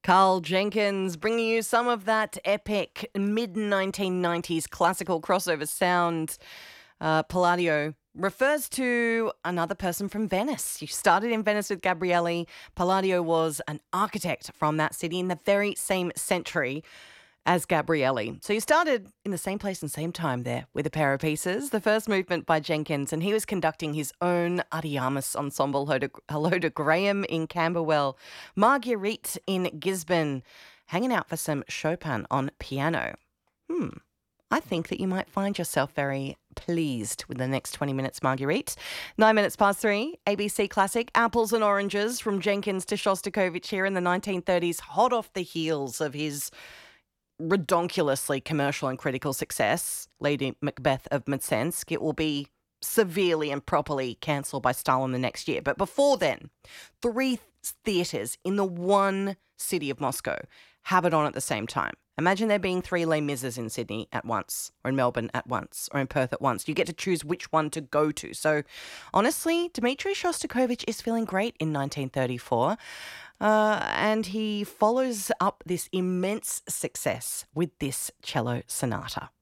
Carl Jenkins bringing you some of that epic mid-1990s classical crossover sound. Palladio refers to another person from Venice. You started in Venice with Gabrieli. Palladio was an architect from that city in the very same century as Gabrieli. So you started in the same place and same time there with a pair of pieces. The first movement by Jenkins, and he was conducting his own Ariamis ensemble. Hello to Graham in Camberwell, Marguerite in Gisborne, hanging out for some Chopin on piano. I think that you might find yourself very pleased with the next 20 minutes, Marguerite. 9 minutes past 3, ABC Classic, Apples and Oranges from Jenkins to Shostakovich here in the 1930s, hot off the heels of his redonkulously commercial and critical success, Lady Macbeth of Mtsensk. It will be severely and properly cancelled by Stalin the next year. But before then, 3 theatres in the one city of Moscow have it on at the same time. Imagine there being 3 Les Mis in Sydney at once, or in Melbourne at once, or in Perth at once. You get to choose which one to go to. So honestly, Dmitri Shostakovich is feeling great in 1934. And he follows up this immense success with this cello sonata.